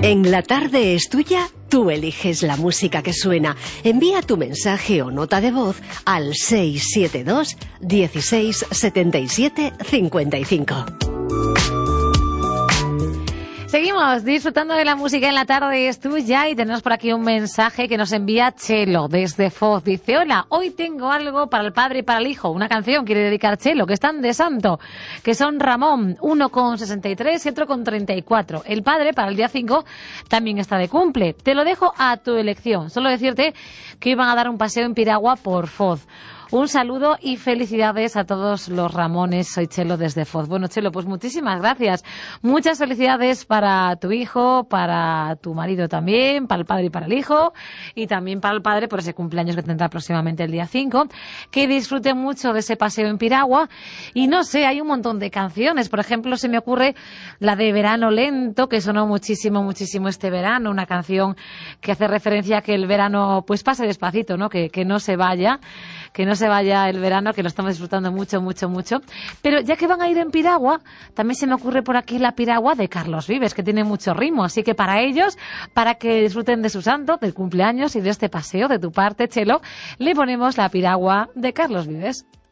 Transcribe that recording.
En La Tarde es Tuya, tú eliges la música que suena. Envía tu mensaje o nota de voz al 672 16 77 55. Seguimos disfrutando de la música en La Tarde es Tuya y tenemos por aquí un mensaje que nos envía Chelo desde Foz. Dice: hola, hoy tengo algo para el padre y para el hijo. Una canción quiere dedicar Chelo, que están de santo, que son Ramón, uno con 63 y otro con 34. El padre, para el día 5, también está de cumple. Te lo dejo a tu elección. Solo decirte que iban a dar un paseo en piragua por Foz. Un saludo y felicidades a todos los Ramones. Soy Chelo desde Foz. Bueno, Chelo, pues muchísimas gracias. Muchas felicidades para tu hijo, para tu marido también, para el padre y para el hijo, y también para el padre por ese cumpleaños que tendrá próximamente el día 5. Que disfruten mucho de ese paseo en piragua. Y no sé, hay un montón de canciones. Por ejemplo, se me ocurre la de Verano Lento, que sonó muchísimo, muchísimo este verano. Una canción que hace referencia a que el verano pues pase despacito, ¿no? Que no se vaya. Que no se vaya el verano, que lo estamos disfrutando mucho, mucho, mucho. Pero ya que van a ir en piragua, también se me ocurre por aquí la piragua de Carlos Vives, que tiene mucho ritmo. Así que para ellos, para que disfruten de su santo, del cumpleaños y de este paseo de tu parte, Chelo, le ponemos la piragua de Carlos Vives.